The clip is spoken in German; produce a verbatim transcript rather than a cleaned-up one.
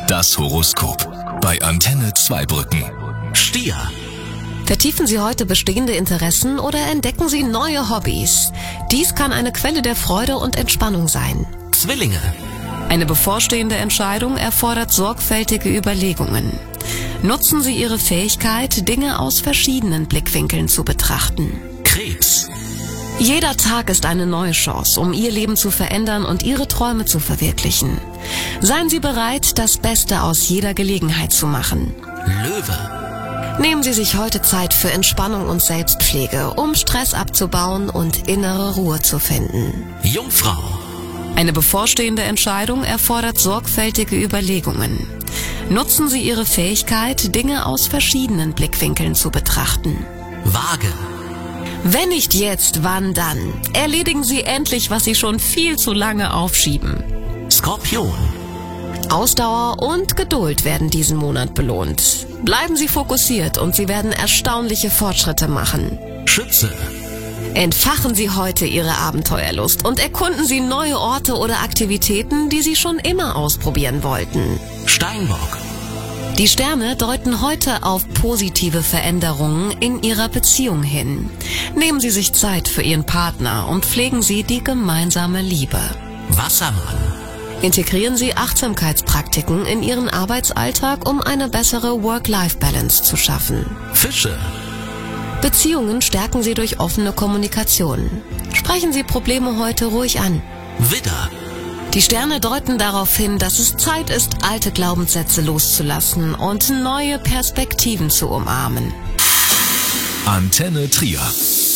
Das Horoskop bei Antenne Zweibrücken. Stier. Vertiefen Sie heute bestehende Interessen oder entdecken Sie neue Hobbys. Dies kann eine Quelle der Freude und Entspannung sein. Zwillinge. Eine bevorstehende Entscheidung erfordert sorgfältige Überlegungen. Nutzen Sie Ihre Fähigkeit, Dinge aus verschiedenen Blickwinkeln zu betrachten. Krebs. Jeder Tag ist eine neue Chance, um Ihr Leben zu verändern und Ihre Träume zu verwirklichen. Seien Sie bereit, das Beste aus jeder Gelegenheit zu machen. Löwe. Nehmen Sie sich heute Zeit für Entspannung und Selbstpflege, um Stress abzubauen und innere Ruhe zu finden. Jungfrau. Eine bevorstehende Entscheidung erfordert sorgfältige Überlegungen. Nutzen Sie Ihre Fähigkeit, Dinge aus verschiedenen Blickwinkeln zu betrachten. Waage. Wenn nicht jetzt, wann dann? Erledigen Sie endlich, was Sie schon viel zu lange aufschieben. Skorpion. Ausdauer und Geduld werden diesen Monat belohnt. Bleiben Sie fokussiert und Sie werden erstaunliche Fortschritte machen. Schütze. Entfachen Sie heute Ihre Abenteuerlust und erkunden Sie neue Orte oder Aktivitäten, die Sie schon immer ausprobieren wollten. Steinbock. Die Sterne deuten heute auf positive Veränderungen in Ihrer Beziehung hin. Nehmen Sie sich Zeit für Ihren Partner und pflegen Sie die gemeinsame Liebe. Wassermann. Integrieren Sie Achtsamkeitspraktiken in Ihren Arbeitsalltag, um eine bessere Work-Life-Balance zu schaffen. Fische. Beziehungen stärken Sie durch offene Kommunikation. Sprechen Sie Probleme heute ruhig an. Widder. Die Sterne deuten darauf hin, dass es Zeit ist, alte Glaubenssätze loszulassen und neue Perspektiven zu umarmen. Antenne Trier.